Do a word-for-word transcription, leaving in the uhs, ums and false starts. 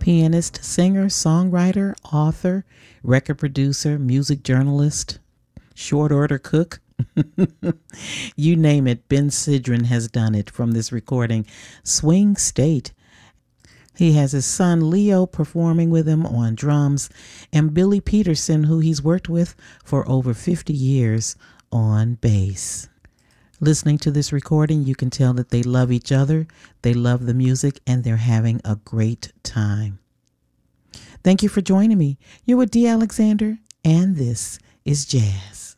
pianist, singer, songwriter, author, record producer, music journalist, short order cook. You name it, Ben Sidran has done it from this recording, Swing State. He has his son Leo performing with him on drums, and Billy Peterson, who he's worked with for over fifty years, on bass. Listening to this recording, you can tell that they love each other, they love the music, and they're having a great time. Thank you for joining me. You're with Dee Alexander, and this is Jazz.